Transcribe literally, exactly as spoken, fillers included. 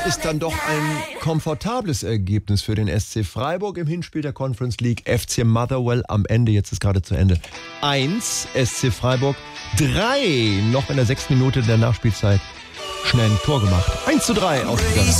ist dann doch ein komfortables Ergebnis für den S C Freiburg im Hinspiel der Conference League. F C Motherwell am Ende, jetzt ist gerade zu Ende. Eins, S C Freiburg drei. Noch in der sechsten Minute der Nachspielzeit schnell ein Tor gemacht. eins zu drei ausgegangen.